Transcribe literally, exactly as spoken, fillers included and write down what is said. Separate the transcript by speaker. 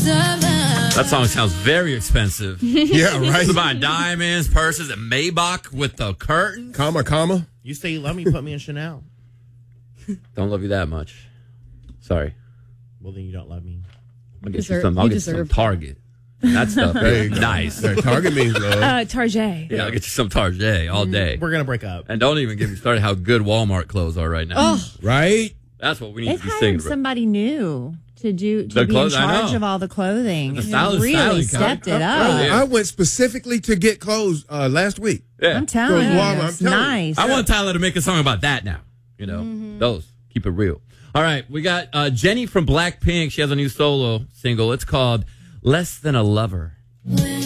Speaker 1: That song sounds very expensive.
Speaker 2: Yeah, right.
Speaker 1: It's buying diamonds, purses, and Maybach with the curtain.
Speaker 2: Comma, comma.
Speaker 3: You say you love me, put me in Chanel.
Speaker 1: Don't love you that much. Sorry.
Speaker 3: Well, then you don't love me.
Speaker 1: I'll get
Speaker 4: deserve-
Speaker 1: you some. I'll
Speaker 4: you
Speaker 1: get you
Speaker 4: deserve-
Speaker 1: some Target. That stuff.
Speaker 2: There you go.
Speaker 1: Nice.
Speaker 2: There, Target means love.
Speaker 4: Uh, Tarjay.
Speaker 1: Yeah, I'll get you some Target all day.
Speaker 3: We're going to break up.
Speaker 1: And don't even get me started how good Walmart clothes are right now.
Speaker 4: Oh,
Speaker 2: Right?
Speaker 1: That's what we need
Speaker 5: They've
Speaker 1: to be singing
Speaker 5: hired
Speaker 1: about.
Speaker 5: somebody new to do to
Speaker 1: The
Speaker 5: be
Speaker 1: clothes,
Speaker 5: in
Speaker 1: I
Speaker 5: charge
Speaker 1: know.
Speaker 5: of all the clothing.
Speaker 1: The
Speaker 5: They
Speaker 1: stylist-
Speaker 5: really
Speaker 1: styling
Speaker 5: stepped
Speaker 1: company.
Speaker 5: it
Speaker 1: Oh,
Speaker 5: up.
Speaker 1: yeah.
Speaker 2: I went specifically to get clothes uh, last week.
Speaker 1: Yeah.
Speaker 5: I'm telling
Speaker 2: Goes
Speaker 5: you,
Speaker 2: Walmart, I'm
Speaker 5: it's
Speaker 2: telling you.
Speaker 5: nice.
Speaker 1: I want Tyler to make a song about that now. You know, those. Keep it real. All right, we got uh, Jenny from Blackpink. She has a new solo single. It's called Less Than a Lover.
Speaker 6: When